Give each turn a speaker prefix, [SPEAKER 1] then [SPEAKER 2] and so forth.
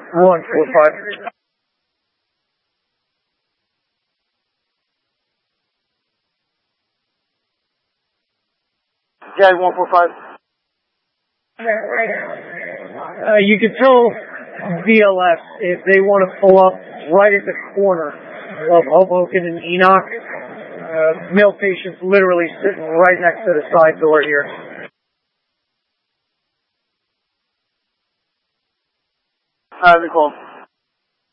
[SPEAKER 1] 145. Jag 145. You can tell VLS if they want to pull up right at the corner of Hoboken and Enoch. Male patient's literally sitting right next to the side door here.
[SPEAKER 2] Be cool.